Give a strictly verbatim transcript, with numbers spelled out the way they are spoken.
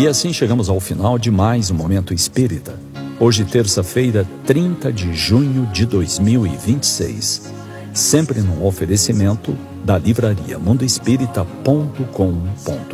E assim chegamos ao final de mais um Momento Espírita. Hoje, terça-feira, trinta de junho de dois mil e vinte e seis. Sempre num oferecimento da livraria mundo espírita ponto com ponto br.